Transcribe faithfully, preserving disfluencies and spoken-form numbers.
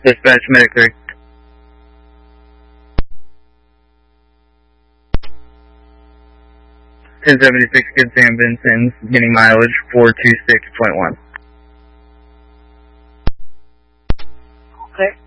Dispatch Medic three. ten seventy-six Good Sam Vincent's getting mileage four two six point one. Okay.